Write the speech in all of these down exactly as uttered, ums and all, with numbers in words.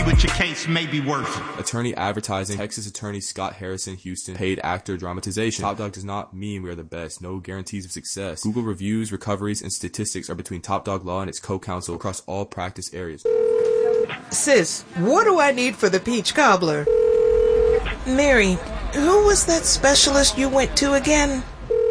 what your case may be worth. Attorney advertising. Texas attorney Scott Harrison, Houston. Paid actor dramatization. Top Dog does not mean we are the best. No guarantees of success. Google reviews, recoveries, and statistics are between Top Dog Law and its co-counsel across all practice areas. Sis, what do I need for the peach cobbler? Mary, who was that specialist you went to again?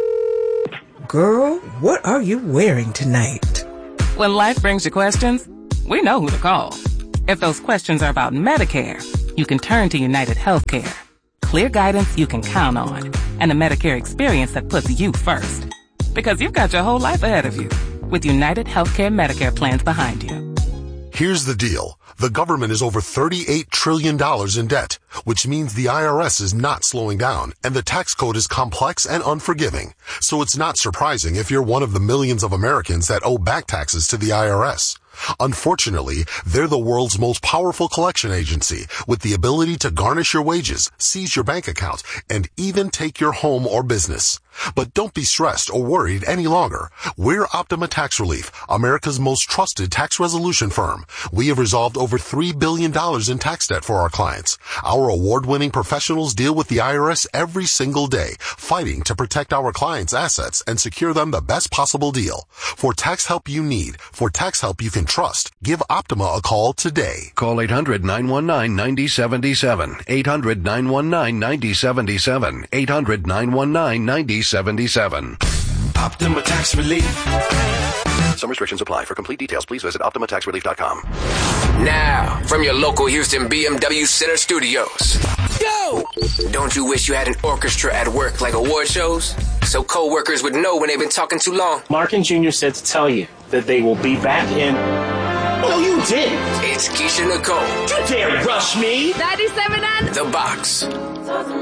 Girl, what are you wearing tonight? When life brings you questions, we know who to call. If those questions are about Medicare, you can turn to United Healthcare. Clear guidance you can count on, and a Medicare experience that puts you first. Because you've got your whole life ahead of you, with United Healthcare Medicare plans behind you. Here's the deal. The government is over thirty-eight trillion dollars in debt, which means the I R S is not slowing down, and the tax code is complex and unforgiving. So it's not surprising if you're one of the millions of Americans that owe back taxes to the I R S. Unfortunately, they're the world's most powerful collection agency with the ability to garnish your wages, seize your bank account, and even take your home or business. But don't be stressed or worried any longer. We're Optima Tax Relief, America's most trusted tax resolution firm. We have resolved over three billion dollars in tax debt for our clients. Our award-winning professionals deal with the I R S every single day, fighting to protect our clients' assets and secure them the best possible deal. For tax help you need, for tax help you can trust, give Optima a call today. Call eight hundred, nine one nine, nine zero seven seven. eight hundred, nine one nine, nine zero seven seven. eight hundred, nine one nine, nine zero seven seven. Optima Tax Relief. Some restrictions apply. For complete details, please visit optima tax relief dot com. Now, from your local Houston B M W Center Studios. Yo! Don't you wish you had an orchestra at work like award shows? So co-workers would know when they've been talking too long. Larkin Junior said to tell you that they will be back in... No, you didn't. It's Keisha Nicole. You dare rush me. ninety-seven and... The Box.